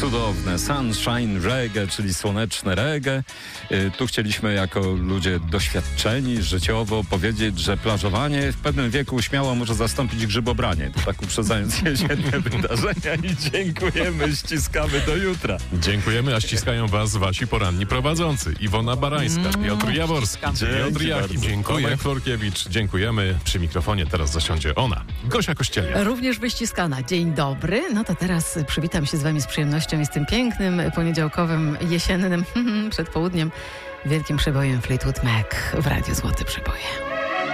cudowne Sunshine Reggae, czyli słoneczne reggae. Tu chcieliśmy jako ludzie doświadczeni życiowo powiedzieć, że plażowanie w pewnym wieku śmiało może zastąpić grzybobranie. To tak uprzedzając jesienne wydarzenia i dziękujemy, ściskamy do jutra. Dziękujemy, a ściskają was wasi poranni prowadzący. Iwona Barańska, Piotr Jaworski, Piotr Jachim, Tomek Florkiewicz. Dziękujemy. Przy mikrofonie teraz zasiądzie ona, Gosia Kościelnia. Również wyściskana. Dzień dobry. No to teraz przywitam się z wami z przyjemnością i z tym pięknym, poniedziałkowym, jesiennym, przed południem, wielkim przebojem Fleetwood Mac w Radiu Złote Przeboje.